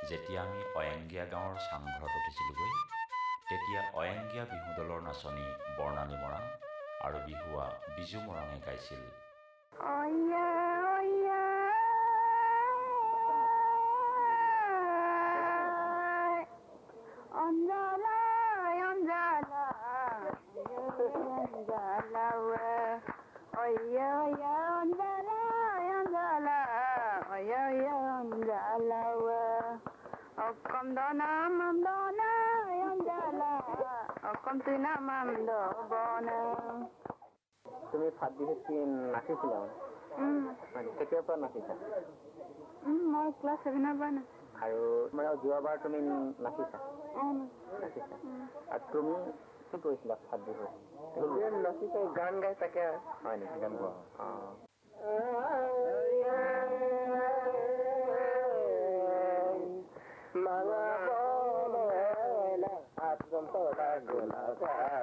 যেতিয়া আমি অয়েংগীয়া গাঁৱৰ চাংঘৰত উঠিছিলোগৈ তেতিয়া অয়েংগীয়া বিহু দলৰ নাচনী বৰ্ণালী মৰাণ আৰু বিহুৱা বিজু মৰাণে গাইছিল। Kom dona mam dona yandala kom tina mam do bona তুমি ফাট বিহুত কি নাচিছিলা মানে কেতিয়াৰ পৰা নাচিছা মই ক্লাছ 7 পৰা না আৰু মানে যোৱাবাৰ তুমি নাচিছা নাচিছা আৰু তুমি কি কৰিছিলা ফাট বিহুত নাচিছা গান গাই তাকে হয় নেকি গান গোৱা Mga bola, at